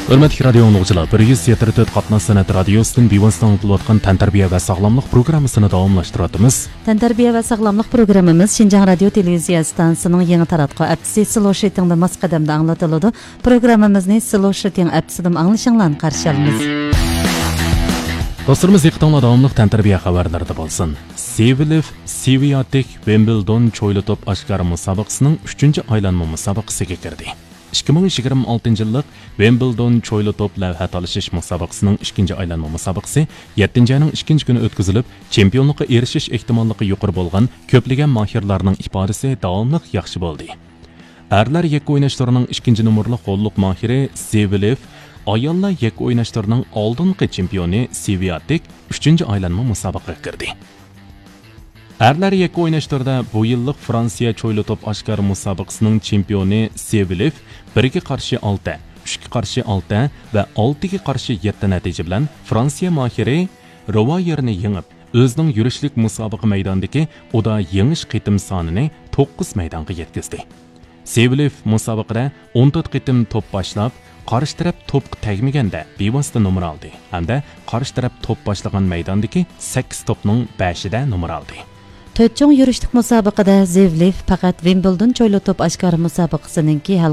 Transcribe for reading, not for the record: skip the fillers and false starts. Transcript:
Hörmətli radio dinləyicilər, 174 qatnaz sənət radiosining bevosita anlatılayotgan Tantarbiya və sağlamlıq proqramını davamlaşdırırıq. Tantarbiya və sağlamlıq proqramımız Şinjan radio televiziya stansiyasının yeni taratqı əpsi Silo Şetingdə masqadamda anlatıldı. Proqramımızı Silo Şeting əpsidən anlaşılan qarşı alırıq. Dostlarımız iqtimada davamlıq tantarbiya xəbərlərdə bolsun. Seviliv Sviatek Wimbledon cho'yli top oshkor musobaqasining 3-chi aylanma musobaqasiga kirdi. 2026 yillik Wimbledon cho'yli top lavha talashish musobaqasining 2-chi aylanma musobaqasi 7-ayning 2-chi kuni o'tkazilib, chempionlikka erishish ehtimolligi yuqori bo'lgan ko'plagan mohirlarning ifodasi davomli yaxshi bo'ldi. Erlar yakka o'ynashlarining 2-chi nomerli qo'lliq mohiri Seviliv ayollar yakka o'ynashlarining oldingi chempioni Sviatek 3-chi aylanma musobaqaga kirdi. Erlar yakka o'ynashlarda bu yillik Fransiya cho'yli top oshkor musobaqasining chempioni Seviliv 1ga qarshi 6, 3ga qarshi 6 va 6ga qarshi 7 natija bilan Fransiya mohiri Rovaierni yengib, o'zining yurishlik musobaqa maydonidagi uda yengish qitim sonini 9 maydonga yetkazdi. Seviliv musobaqada 14 qitim top boshlab, qarshi taraf to'pga tegmaganda bevosita nomer oldi hamda qarshi taraf to'p boshlagan maydondagi 8 to'pning 5ida nomer oldi. To'rtchong yurishlik musobaqada Seviliv faqat Wimbledon cho'yli top oshkor musobaqasininki hal